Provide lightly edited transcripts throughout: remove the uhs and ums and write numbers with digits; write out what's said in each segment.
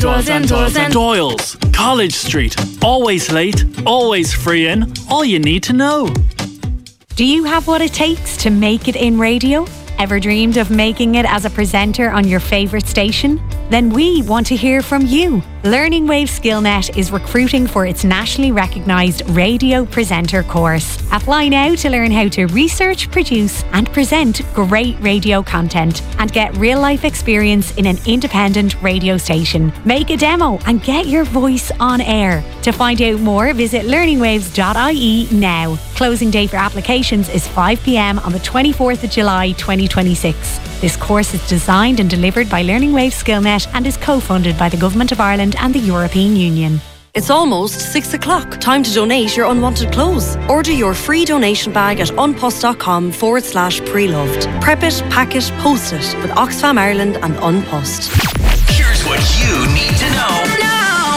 Doyle's, College Street. Always late, always free in. All you need to know. Do you have what it takes to make it in radio? Ever dreamed of making it as a presenter on your favourite station? Then we want to hear from you. Learning Wave SkillNet is recruiting for its nationally recognised radio presenter course. Apply now to learn how to research, produce and present great radio content and get real-life experience in an independent radio station. Make a demo and get your voice on air. To find out more, visit learningwaves.ie now. Closing day for applications is 5 p.m. on the 24th of July 2026. This course is designed and delivered by Learning Wave SkillNet and is co-funded by the Government of Ireland and the European Union. It's almost 6 o'clock. Time to donate your unwanted clothes. Order your free donation bag at unpost.com/pre-loved. Prep it, pack it, post it with Oxfam Ireland and Unpost. Here's what you need to know now.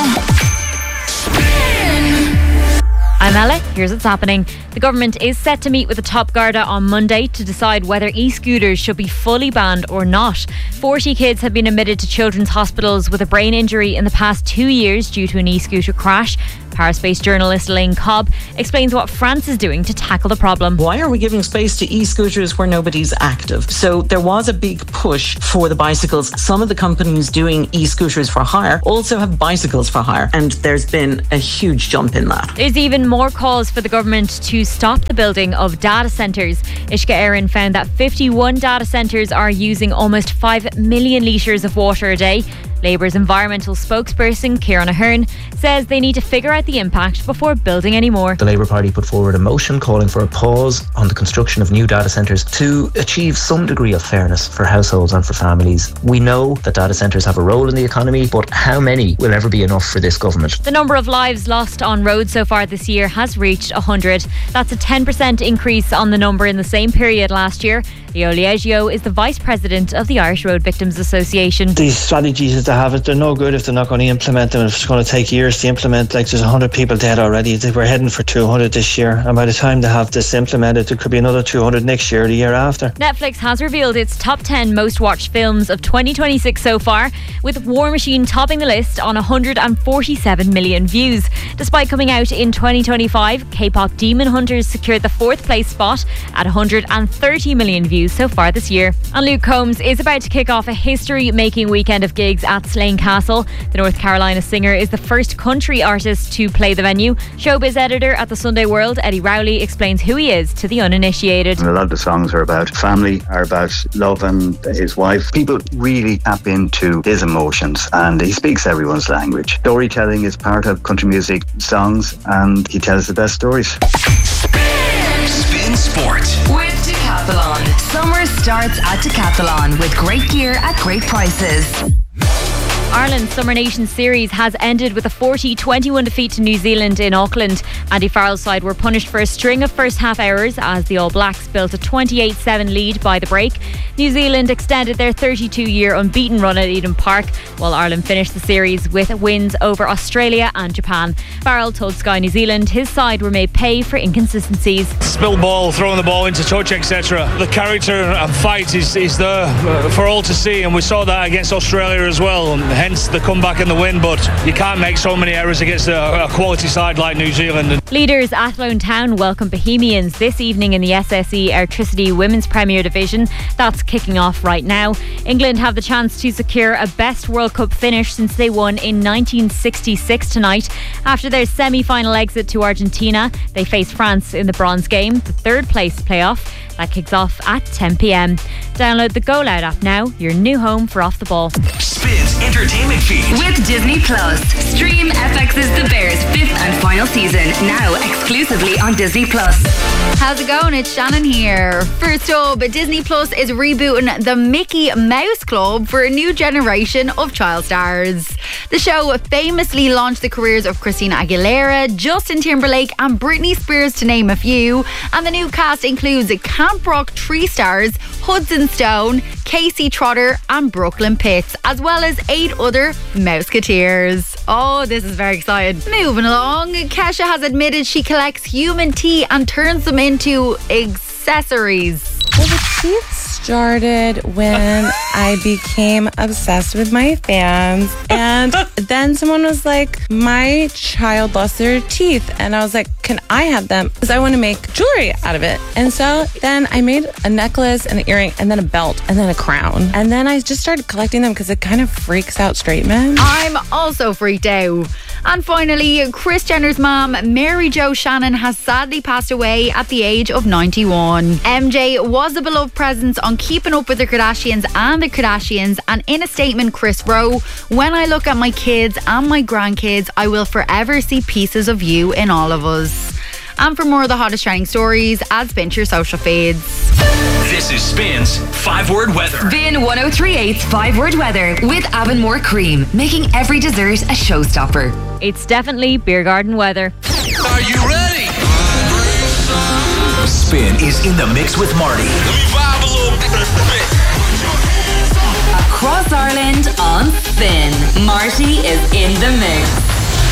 I'm Ella. Here's what's happening. The government is set to meet with the Top Garda on Monday to decide whether e-scooters should be fully banned or not. 40 kids have been admitted to children's hospitals with a brain injury in the past 2 years due to an e-scooter crash. Paris-based journalist Elaine Cobb explains what France is doing to tackle the problem. Why are we giving space to e-scooters where nobody's active? So there was a big push for the bicycles. Some of the companies doing e-scooters for hire also have bicycles for hire, and there's been a huge jump in that. There's even more calls for the government to stop the building of data centres. Ishka Erin found that 51 data centres are using almost 5 million litres of water a day. Labour's environmental spokesperson, Kieran Ahern, says they need to figure out the impact before building any more. The Labour Party put forward a motion calling for a pause on the construction of new data centres to achieve some degree of fairness for households and for families. We know that data centres have a role in the economy, but how many will ever be enough for this government? The number of lives lost on roads so far this year has reached 100. That's a 10% increase on the number in the same period last year. Leo Liegio is the Vice President of the Irish Road Victims Association. These strategies that they have, they're no good if they're not going to implement them. If it's going to take years to implement, like there's 100 people dead already. We're heading for 200 this year. And by the time they have this implemented, there could be another 200 next year or the year after. Netflix has revealed its top 10 most watched films of 2026 so far, with War Machine topping the list on 147 million views. Despite coming out in 2025, K-pop Demon Hunters secured the 4th place spot at 130 million views so far this year. And Luke Combs is about to kick off a history-making weekend of gigs at Slane Castle. The North Carolina singer is the first country artist to play the venue. Showbiz editor at the Sunday World, Eddie Rowley, explains who he is to the uninitiated. And a lot of the songs are about family, are about love and his wife. People really tap into his emotions and he speaks everyone's language. Storytelling is part of country music songs and he tells the best stories. Spin Sport with Decathlon. Summer starts at Decathlon with great gear at great prices. Ireland's Summer Nations series has ended with a 40-21 defeat to New Zealand in Auckland. Andy Farrell's side were punished for a string of first half errors as the All Blacks built a 28-7 lead by the break. New Zealand extended their 32-year unbeaten run at Eden Park, while Ireland finished the series with wins over Australia and Japan. Farrell told Sky New Zealand his side were made pay for inconsistencies. Spill ball, throwing the ball into touch, etc. The character and fight is there for all to see, and we saw that against Australia as well, and hence the comeback and the win. But you can't make so many errors against a quality side like New Zealand. Leaders Athlone Town welcome Bohemians this evening in the SSE Airtricity Women's Premier Division. That's kicking off right now. England have the chance to secure a best World Cup finish since they won in 1966 tonight. After their semi-final exit to Argentina, they face France in the bronze game, the third place playoff. That kicks off at 10 p.m. Download the Go Loud app now, your new home for Off the Ball. Spins entertainment feed with Disney Plus. Stream FX's The Bears 5th and final season now exclusively on Disney Plus. How's it going? It's Shannon here. First up, Disney Plus is rebooting the Mickey Mouse Club for a new generation of child stars. The show famously launched the careers of Christina Aguilera, Justin Timberlake and Britney Spears, to name a few. And the new cast includes Camp Rock 3 stars Hudson Stone, Casey Trotter and Brooklyn Pitts, as well as 8 other Mouseketeers. Oh, this is very exciting. Moving along, Kesha has admitted she collects human teeth and turns them into accessories. Well, the teeth started when I became obsessed with my fans. And then someone was like, my child lost their teeth. And I was like, can I have them? Because I want to make jewelry out of it. And so then I made a necklace and an earring and then a belt and then a crown. And then I just started collecting them because it kind of freaks out straight men. I'm also freaked out. And finally, Kris Jenner's mom, Mary Jo Shannon, has sadly passed away at the age of 91. MJ was a beloved presence on Keeping Up with the Kardashians and the Kardashians, and in a statement, Kris wrote, "When I look at my kids and my grandkids, I will forever see pieces of you in all of us." And for more of the hottest trending stories, add Spin to your social feeds. This is Spin's 5-word weather. Spin 1038's 5-word weather with Avonmore Cream, making every dessert a showstopper. It's definitely beer garden weather. Are you ready? Spin is in the mix with Marty. Let me vibe a little bit. Across Ireland on Spin, Marty is in the mix.